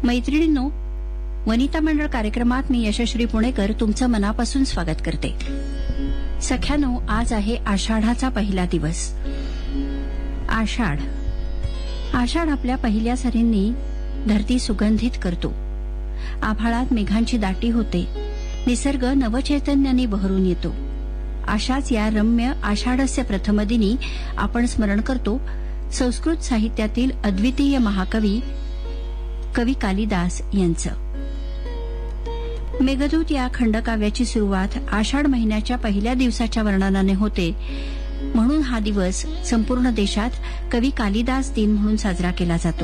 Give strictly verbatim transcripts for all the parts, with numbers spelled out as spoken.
मैत्रिणींनो, वनिता मंडळ कार्यक्रमात मी यशश्री पुणेकर तुमचं मनापासून स्वागत करते. सख्यानो, आज आहे आषाढाचा पहिला दिवस. आषाढ आषाढ आपल्या पहिल्या सरींनी धरती सुगंधित करतो. आभाळात मेघांची दाटी होते. निसर्ग नवचैतन्याने बहरून येतो. अशाच या रम्य आषाढस्य प्रथमदिनी आपण स्मरण करतो संस्कृत साहित्यातील अद्वितीय महाकवी कवी कालिदास यांचं. मेघदूत या खंडकाव्याची सुरुवात आषाढ महिन्याच्या पहिल्या दिवसाच्या वर्णनाने होते. म्हणून हा दिवस संपूर्ण देशात कवी कालिदास दिन म्हणून साजरा केला जातो.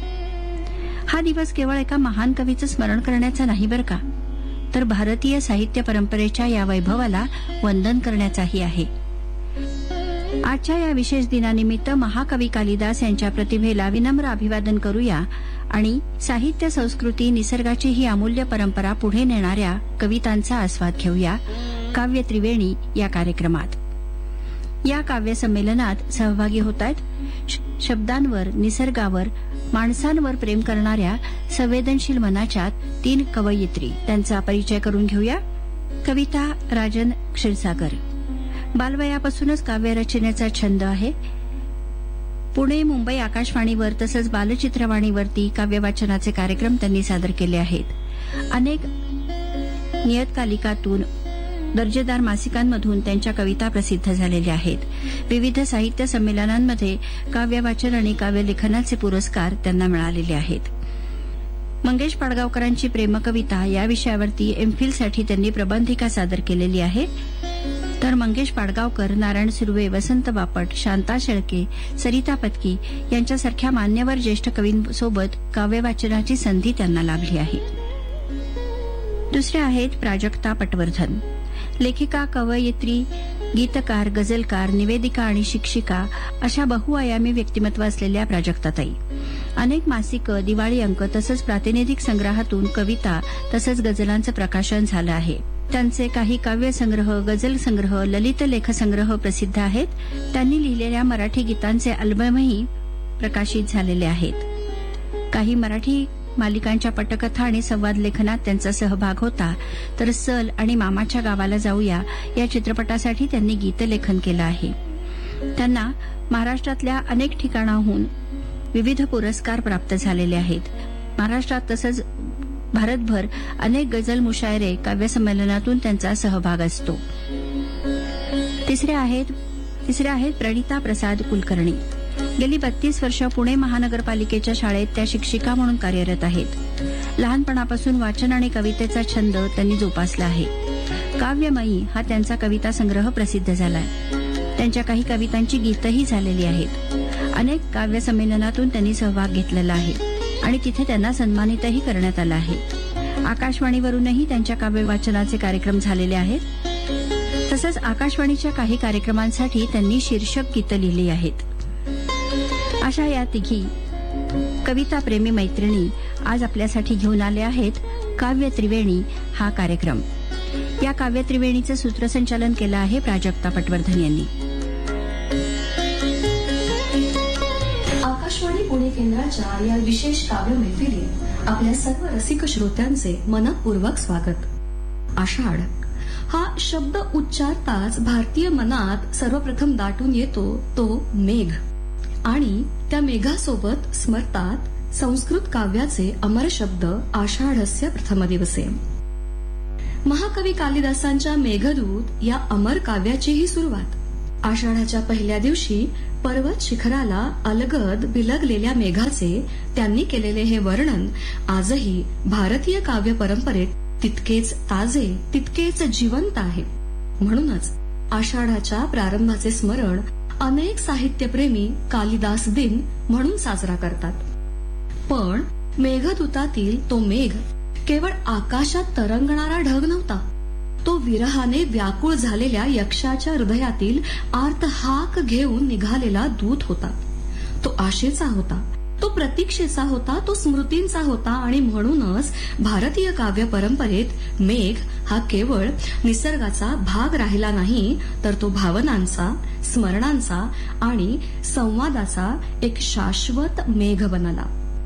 हा दिवस केवळ एका महान कवीचं स्मरण करण्याचा नाही बरं का, तर भारतीय साहित्य परंपरेच्या या वैभवाला वंदन करण्याचाही आहे. आजच्या या विशेष दिनानिमित्त महाकवी कालिदास यांच्या प्रतिभेला विनम्र अभिवादन करूया आणि साहित्य, संस्कृती, निसर्गाची ही अमूल्य परंपरा पुढे नेणाऱ्या कवितांचा आस्वाद घेऊया काव्य त्रिवेणी या कार्यक्रमात. या काव्य संमेलनात सहभागी होत आहेत शब्दांवर, निसर्गावर, माणसांवर प्रेम करणाऱ्या संवेदनशील मनाच्या तीन कवयित्री. त्यांचा परिचय करून घेऊया. कविता राजन क्षीरसागर. बालवयापासूनच काव्यरचनेचा छंद आहे. पुणे, मुंबई आकाशवाणीवर तसंच बालचित्रवाणीवरती काव्यवाचनाचे कार्यक्रम त्यांनी सादर केले आहेत. अनेक नियतकालिकातून, दर्जेदार मासिकांमधून त्यांच्या कविता प्रसिद्ध झालेल्या आहेत. विविध साहित्य संमेलनांमध्ये काव्यवाचन आणि काव्यलेखनाचे पुरस्कार त्यांना मिळालेले आहेत. मंगेश पाडगावकरांची प्रेमकविता या विषयावरती एमफिलसाठी त्यांनी प्रबंधिका सादर केलेली आहे. तर मंगेश पाडगावकर, नारायण सुर्वे, वसंत बापट, शांता शेळके, सरिता पत्की यांच्यासारख्या मान्यवर ज्येष्ठ कवींसोबत काव्यवाचनाची संधी त्यांना लाभली आहे. दुसऱ्या आहेत प्राजक्ता पटवर्धन. लेखिका, कवयित्री, गीतकार, गझलकार, निवेदिका आणि शिक्षिका अशा बहुआयामी व्यक्तिमत्व असलेल्या प्राजक्ताताई. अनेक मासिक, दिवाळी अंक तसंच प्रातिनिधिक संग्रहातून कविता तसंच गझलांचं प्रकाशन झालं आहे. त्यांचे काही काव्यसंग्रह, गझल संग्रह, ललित लेखसंग्रह प्रसिद्ध आहेत. त्यांनी लिहिलेल्या मराठी गीतांचे अल्बमही प्रकाशित झालेले आहेत. काही मराठी मालिकांच्या पटकथा आणि संवाद लेखनात त्यांचा सहभाग होता. तर सल आणि मामाच्या गावाला जाऊया या चित्रपटासाठी त्यांनी गीतलेखन केलं आहे. त्यांना महाराष्ट्रातल्या अनेक ठिकाणाहून विविध पुरस्कार प्राप्त झालेले आहेत. महाराष्ट्रात तसंच भारतभर अनेक गझल मुशायरे, काव्यसंमेलनातून त्यांचा सहभाग असतो. तिसऱ्या आहेत तिसऱ्या आहेत प्रणिता प्रसाद कुलकर्णी. गेली बत्तीस वर्ष पुणे महानगरपालिकेच्या शाळेत त्या शिक्षिका म्हणून कार्यरत आहेत. लहानपणापासून वाचन आणि कवितेचा छंद त्यांनी जोपासला आहे. काव्यमयी हा त्यांचा कविता संग्रह प्रसिद्ध झालाय. त्यांच्या काही कवितांची गीतही झालेली आहेत. अनेक काव्य संमेलनातून त्यांनी सहभाग घेतलेला आहे आणि तिथे त्यांना सन्मानितही करण्यात आलं आहे. आकाशवाणीवरूनही त्यांच्या काव्य वाचनाचे कार्यक्रम झालेले आहेत. तसंच आकाशवाणीच्या काही कार्यक्रमांसाठी त्यांनी शीर्षक गीतं लिहिली आहेत. अशा या तिघी कविता प्रेमी मैत्रिणी आज आपल्यासाठी घेऊन आल्या आहेत काव्य त्रिवेणी हा कार्यक्रम. या काव्य त्रिवेणीचं सूत्रसंचालन केलं आहे प्राजक्ता पटवर्धन यांनी. आकाशवाणी पुणे केंद्राच्या या विशेष काव्य मैफिलीत आपल्या सर्व रसिक श्रोत्यांचे मनपूर्वक स्वागत. आषाढ हा शब्द उच्चारताच भारतीय मनात सर्वप्रथम दाटून येतो तो मेघ, आणि त्या मेघासोबत स्मरतात संस्कृत काव्याचे अमर शब्द आषाढस्य प्रथम दिवसे. महाकवी कालिदासांच्या मेघदूत या अमर काव्याचीही सुरुवात आषाढाच्या पहिल्या दिवशी पर्वत शिखराला अलगद बिलगलेल्या मेघाचे त्यांनी केलेले हे वर्णन आजही भारतीय काव्य परंपरेत तितकेच ताजे, तितकेच जिवंत आहे. म्हणूनच आषाढाच्या प्रारंभाचे स्मरण अनेक साहित्यप्रेमी कालिदास दिन म्हणून साजरा करतात. पण मेघदूतातील तो मेघ केवळ आकाशात तरंगणारा ढग नव्हता. तो विरहाने व्याकुळ झालेल्या यक्षाच्या हृदयातील आर्त हाक घेऊन निघालेला दूत होता. तो आशेचा होता, तो प्रतीक्षेचा होता, तो स्मृतींचा होता. आणि म्हणूनच भारतीय काव्य परंपरेत मेघ हा केवळ निसर्गाचा भाग राहिला नाही, तर तो भावनांचा, स्मरणांचा आणि संवादाचा एक शाश्वत मेघ बनला.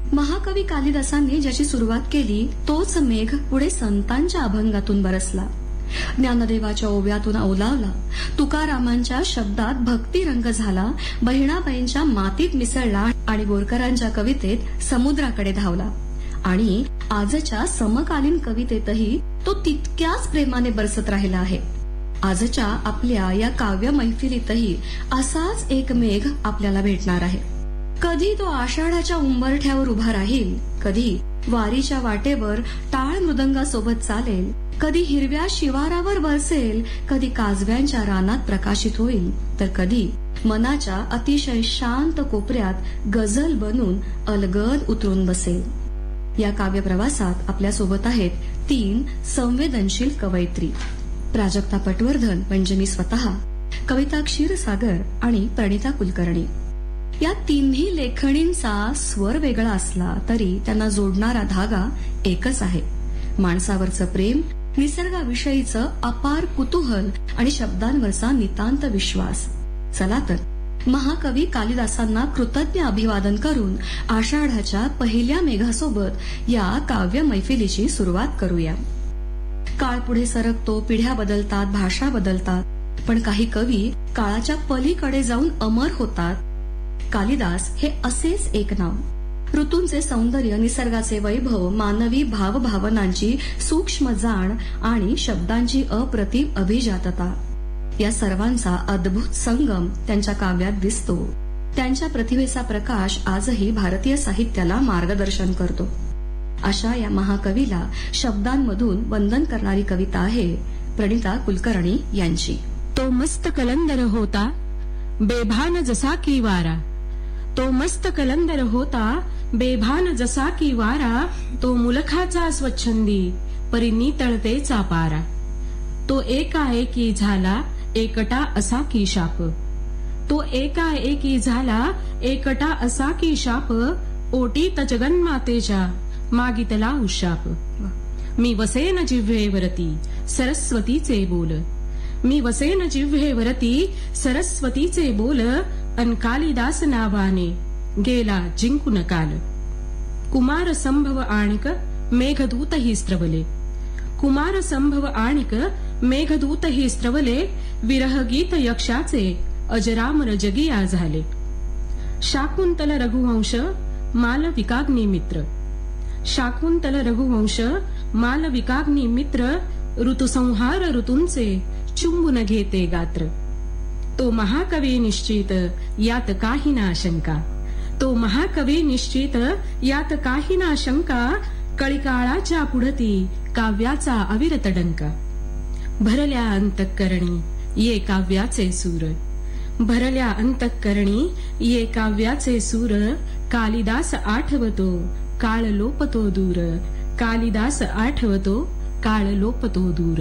महाकवी कालिदासांनी ज्याची सुरुवात केली तोच मेघ पुढे संतांच्या अभंगातून बरसला, ज्ञानदेवाच्या ओव्यातून ओलावला, तुकारामांच्या शब्दात भक्ती रंग झाला, बहिणाबाईंच्या मातीत मिसळला आणि बोरकरांच्या कवितेत समुद्राकडे धावला. आणि आजच्या समकालीन कवितेतही तो तितक्याच प्रेमाने बरसत राहिला आहे. आजच्या आपल्या या काव्य मैफिलीतही असाच एक मेघ आपल्याला भेटणार आहे. कधी तो आषाढाच्या उंबरठ्यावर उभा राहील, कधी वारीच्या वाटेवर टाळ मृदंगासोबत चालेल, कधी हिरव्या शिवारावर बरसेल, कधी काजव्यांच्या रानात प्रकाशित होईल, तर कधी मनाच्या अतिशय शांत कोपऱ्यात गझल बनून अलगद उतरून बसेल. या काव्य प्रवासात आपल्या सोबत आहेत तीन संवेदनशील कवयित्री, प्राजक्ता पटवर्धन म्हणजे मी स्वतः, कविता क्षीरसागर आणि प्रणिता कुलकर्णी. या तिन्ही लेखणींचा स्वर वेगळा असला तरी त्यांना जोडणारा धागा एकच आहे, माणसावरचं प्रेम, निसर्गाविषयीचं अपार कुतूहल आणि शब्दांवरचा नितांत विश्वास. चला तर महाकवी कालिदासांना कृतज्ञ अभिवादन करून आषाढाच्या पहिल्या मेघासोबत या काव्य मैफिलीची सुरुवात करूया. काळ पुढे सरकतो, पिढ्या बदलतात, भाषा बदलतात, पण काही कवी काळाच्या पलीकडे जाऊन अमर होतात. कालिदास हे असेच एक नाव. ऋतूंचे सौंदर्य, निसर्गाचे वैभव, मानवी भावभावनांची सूक्ष्म जाण आणि शब्दांची अप्रतिम अभिजातता या सर्वांचा अद्भुत संगम त्यांच्या काव्यात दिसतो. त्यांच्या प्रतिभेचा प्रकाश आजही भारतीय साहित्याला मार्गदर्शन करतो. अशा या महाकवीला शब्दांमधून वंदन करणारी कविता आहे प्रणिता कुलकर्णी यांची. तो मस्त कलंदर होता बेभान जसा की वारा, तो मस्त कलंदर होता बेभान जसा की वारा, तो मुलखाचा स्वच्छंदी परिनी तळतेचा पारा, तो एकाएकी झाला एकटा असा की शाप, तो एकाएकी झाला एकटा असा की शाप, ओटीत जगन्मातेच्या मागितला उशाप. मी वसेन जिव्हेवरती सरस्वतीचे बोल, मी वसेन जिव्हेवरती सरस्वतीचे बोल, अन कालिदास नावाने गेला जिंकून काल. कुमार संभव आणिक मेघदूत ही स्त्रवले, कुमार संभव आणिक मेघदूत ही स्त्रवले, विरह गीत यक्षाचे अजरामर जगिया झाले. शाकुंतल रघुवंश मालविकाग्नी मित्र, शाकुंतल रघुवंश मालविकाग्नी मित्र, ऋतुसंहार ऋतूंचे चुंबून घेते गात्र. तो महाकवी निश्चित यात काही ना शंका, तो महाकवी निश्चित यात काही ना शंका, कळीकाळाच्या पुढती काव्याचा अविरत डंका. भरल्या अंतःकरणी ये काव्याचे सूर, भरल्या अंतःकरणी ये काव्याचे सूर, कालिदास आठवतो काळ लोपतो दूर, कालिदास आठवतो काळ लोपतो दूर.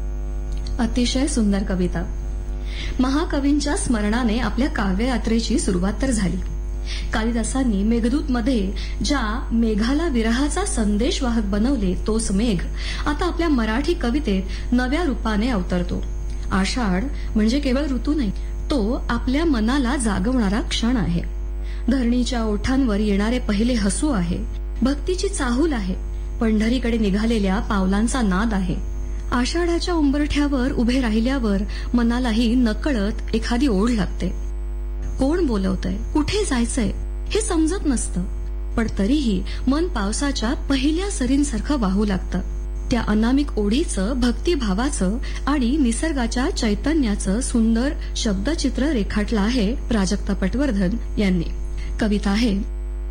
अतिशय सुंदर कविता. महाकवींच्या स्मरणाने आपल्या काव्ययात्रेची सुरुवात तर झाली. कालिदासांनी मेघदूत मध्ये ज्या मेघाला विरहाचा संदेश वाहक बनवले तोच मेघ आता आपल्या मराठी कवितेत नव्या रूपाने अवतरतो. आषाढ म्हणजे केवळ ऋतू नाही, तो आपल्या मनाला जागवणारा क्षण आहे. धरणीच्या ओठांवर येणारे पहिले हसू आहे, भक्तीची चाहूल आहे, पंढरीकडे निघालेल्या पावलांचा नाद आहे. आषाढाच्या उंबरठ्यावर उभे राहिल्यावर मनालाही नकळत एखादी ओढ लागते. कोण बोलवतंय, कुठे जायचंय हे समजत नसतं, पण तरीही मन पावसाच्या पहिल्या सरींसारखं वाहू लागतं. त्या अनामिक ओढीचं, भक्तिभावाचं आणि निसर्गाच्या चैतन्याचं सुंदर शब्दचित्र रेखाटलं आहे प्राजक्ता पटवर्धन यांनी. कविता आहे